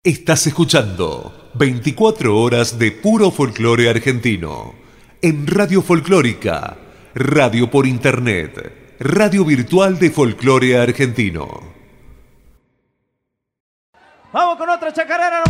Estás escuchando 24 horas de puro folclore argentino en Radio Folclórica, radio por internet, radio virtual de folclore argentino. Vamos con otra chacarera.